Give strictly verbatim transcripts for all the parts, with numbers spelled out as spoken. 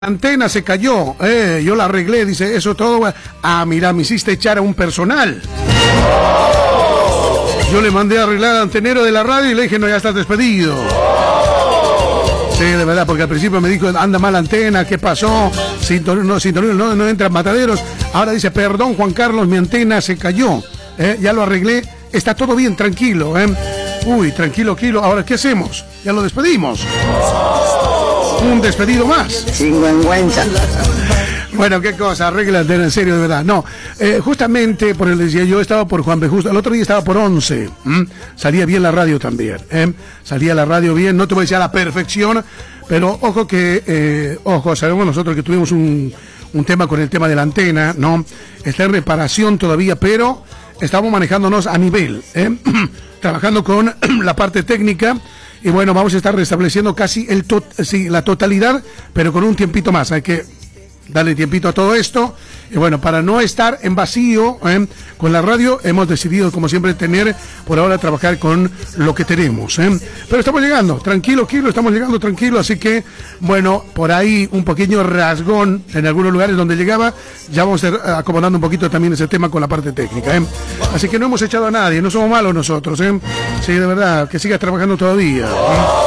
Antena se cayó, eh, yo la arreglé, dice, eso todo. Ah, mira, me hiciste echar a un personal. Yo le mandé a arreglar al antenero de la radio y le dije, no, ya estás despedido. Sí, de verdad, porque al principio me dijo, anda mal antena, ¿qué pasó? Sintonía, no, sintonía, no, no entran mataderos. Ahora dice, perdón, Juan Carlos, mi antena se cayó. Eh, ya lo arreglé, está todo bien, tranquilo. Eh. Uy, tranquilo, kilo. Ahora, ¿qué hacemos? Ya lo despedimos. Un despedido más. Sinvergüenza. Bueno, qué cosa, arréglate, en serio, de verdad. No, eh, justamente, por el decía, yo estaba por Juan B. Justo, el otro día estaba por once. ¿m? Salía bien la radio también. ¿eh? Salía la radio bien, no te voy a decir a la perfección, pero ojo que, eh, ojo, sabemos nosotros que tuvimos un, un tema con el tema de la antena, ¿no? Está en reparación todavía, pero estamos manejándonos a nivel, ¿eh? Trabajando con la parte técnica. Y bueno, vamos a estar restableciendo casi el to sí, la totalidad, pero con un tiempito más. Hay que darle tiempito a todo esto. Y bueno, para no estar en vacío ¿eh? con la radio, hemos decidido, como siempre, tener por ahora trabajar con lo que tenemos. ¿eh? Pero estamos llegando, tranquilo, Kilo, estamos llegando tranquilo. Así que, bueno, por ahí un pequeño rasgón en algunos lugares donde llegaba. Ya vamos a ir acomodando un poquito también ese tema con la parte técnica. ¿eh? Así que no hemos echado a nadie, no somos malos nosotros. ¿eh? Sí, de verdad, que sigas trabajando todavía. ¿eh?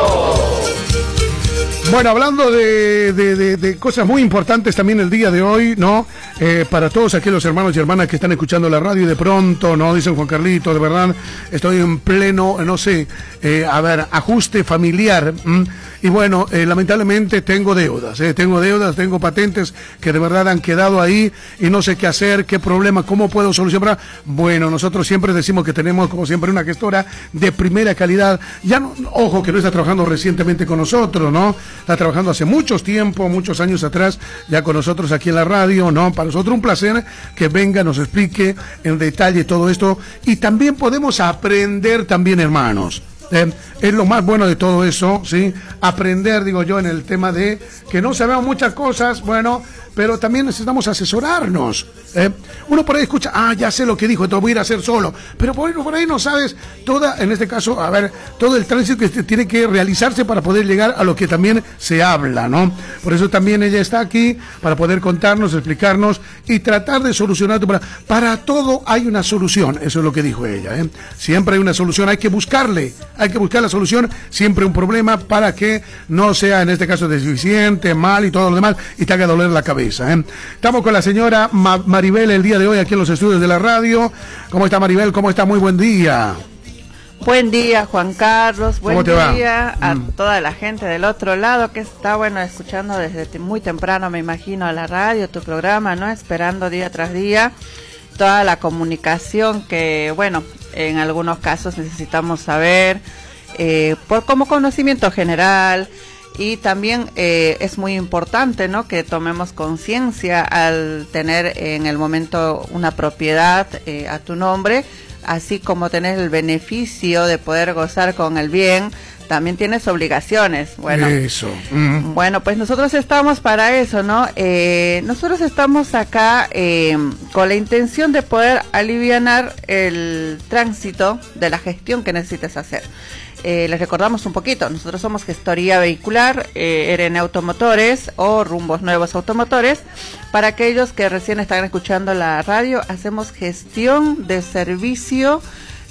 Bueno, hablando de, de, de, de cosas muy importantes también el día de hoy, ¿no? Eh, para todos aquellos hermanos y hermanas que están escuchando la radio y de pronto, ¿no? Dicen, Juan Carlito, de verdad, estoy en pleno, no sé, eh, a ver, ajuste familiar. ¿m? Y bueno, eh, lamentablemente tengo deudas, eh, tengo deudas, tengo patentes que de verdad han quedado ahí y no sé qué hacer, qué problema, cómo puedo solucionar. Bueno, nosotros siempre decimos que tenemos, como siempre, una gestora de primera calidad. Ya no, ojo, que no está trabajando recientemente con nosotros, ¿no? Está trabajando hace muchos tiempos, muchos años atrás, ya con nosotros aquí en la radio, ¿no? Para nosotros un placer que venga, nos explique en detalle todo esto y también podemos aprender también, hermanos. Eh, es lo más bueno de todo eso, ¿sí? Aprender, digo yo, en el tema de que no sabemos muchas cosas, bueno, pero también necesitamos asesorarnos. ¿eh? Uno por ahí escucha, ah, ya sé lo que dijo, entonces voy a ir a hacer solo. Pero por ahí, por ahí no sabes toda, en este caso, a ver, todo el tránsito que tiene que realizarse para poder llegar a lo que también se habla, ¿no? Por eso también ella está aquí, para poder contarnos, explicarnos y tratar de solucionar. Para, para todo hay una solución, eso es lo que dijo ella. ¿eh? Siempre hay una solución, hay que buscarle, hay que buscar la solución, siempre un problema para que no sea, en este caso, deficiente, mal y todo lo demás, y te haga doler la cabeza. ¿eh? Estamos con la señora Ma Maribel el día de hoy aquí en los estudios de la radio. ¿Cómo está, Maribel? ¿Cómo está? Muy buen día. Buen día, Juan Carlos. Buen día va? a Mm. toda la gente del otro lado que está, bueno, escuchando desde muy temprano, me imagino, a la radio, tu programa, ¿no? Esperando día tras día toda la comunicación que, bueno, en algunos casos necesitamos saber eh, por como conocimiento general. Y también eh, es muy importante, ¿no? Que tomemos conciencia al tener en el momento una propiedad eh, a tu nombre, así como tener el beneficio de poder gozar con el bien, también tienes obligaciones. Bueno, eso. Mm. Bueno, pues nosotros estamos para eso, ¿no? Eh, nosotros estamos acá eh, con la intención de poder alivianar el tránsito de la gestión que necesites hacer. Eh, les recordamos un poquito, nosotros somos gestoría vehicular, eh, R N Automotores o Rumbos Nuevos Automotores. Para aquellos que recién están escuchando la radio, hacemos gestión de servicio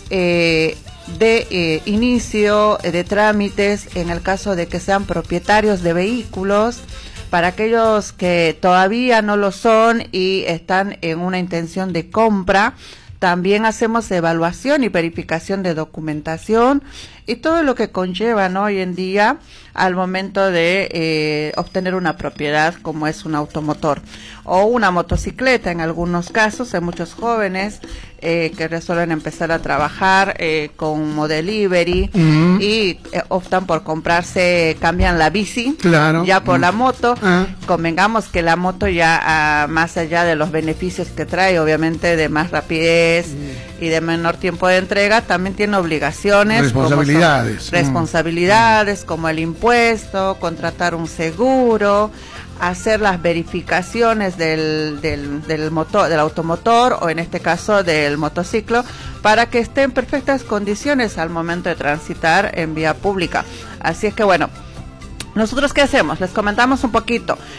eh, de eh, inicio, eh, de trámites, en el caso de que sean propietarios de vehículos. Para aquellos que todavía no lo son y están en una intención de compra, también hacemos evaluación y verificación de documentación y todo lo que conlleva, ¿no? Hoy en día al momento de eh, obtener una propiedad como es un automotor o una motocicleta. En algunos casos hay muchos jóvenes eh, que resuelven empezar a trabajar eh, con delivery uh-huh. y eh, optan por comprarse, cambian la bici claro. ya por uh-huh. la moto. Uh-huh. Convengamos que la moto ya ah, más allá de los beneficios que trae, obviamente de más rapidez uh-huh. y de menor tiempo de entrega, también tiene obligaciones, responsabilidades, como son, responsabilidades uh-huh. como el impuesto, contratar un seguro, hacer las verificaciones del, del, del motor, del automotor o en este caso del motociclo para que esté en perfectas condiciones al momento de transitar en vía pública. Así es que bueno, ¿Nosotros qué hacemos? Les comentamos un poquito.